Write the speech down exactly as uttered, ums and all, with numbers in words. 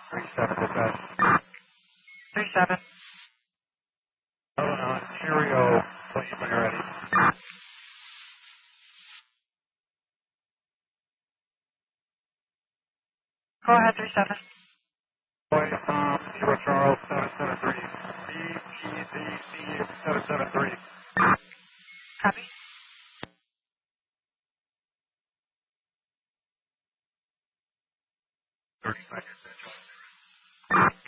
three seven, dispatch. three seven. Hold on, Cheerio, please, when you're ready. Go ahead, three seven. Boy, um, Zero Charles, seven seven three. B P Z C seven seven three. Copy. thirty seconds,